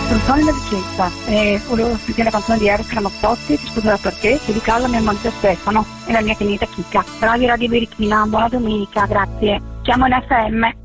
Sono Sonia da Vicenza e volevo sentire la canzone di Eros Ramazzotti, Ti sposerò per te, dedicata a mio marito Stefano e la mia tenita Chica. Bravi Radio Birichina, buona domenica, grazie. Siamo in FM.